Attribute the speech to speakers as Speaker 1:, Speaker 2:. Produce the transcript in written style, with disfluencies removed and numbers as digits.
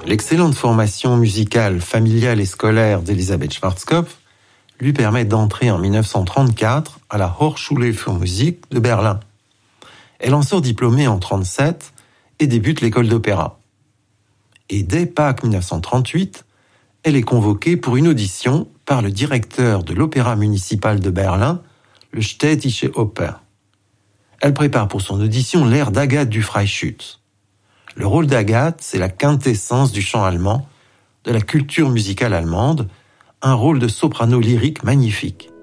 Speaker 1: L'excellente formation musicale, familiale et scolaire d'Elisabeth Schwarzkopf lui permet d'entrer en 1934 à la Hochschule für Musik de Berlin. Elle en sort diplômée en 1937 et débute l'école d'opéra. Et dès Pâques 1938, elle est convoquée pour une audition par le directeur de l'opéra municipal de Berlin, le Städtische Oper. Elle prépare pour son audition l'air d'Agathe du Freischütz. Le rôle d'Agathe, c'est la quintessence du chant allemand, de la culture musicale allemande, un rôle de soprano lyrique magnifique.